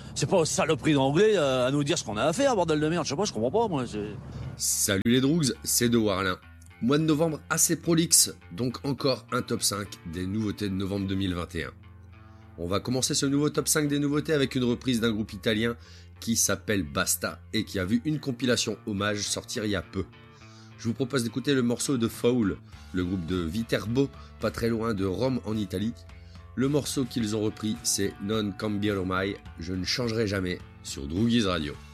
C'est pas aux saloperies d'anglais à nous dire ce qu'on a à faire, bordel de merde. Je sais pas, je comprends pas, moi. Salut les Droogs, c'est De Warlin. Mois de novembre assez prolixe, donc encore un top 5 des nouveautés de novembre 2021. On va commencer ce nouveau top 5 des nouveautés avec une reprise d'un groupe italien qui s'appelle Basta et qui a vu une compilation hommage sortir il y a peu. Je vous propose d'écouter le morceau de Foul, le groupe de Viterbo, pas très loin de Rome en Italie. Le morceau qu'ils ont repris, c'est Non Cambierò Mai, je ne changerai jamais, sur Droogies Radio.